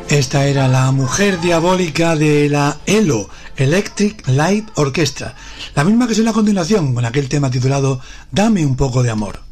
Esta era la mujer diabólica de la ELO, Electric Light Orchestra, la misma que suena a continuación con aquel tema titulado Dame un poco de amor.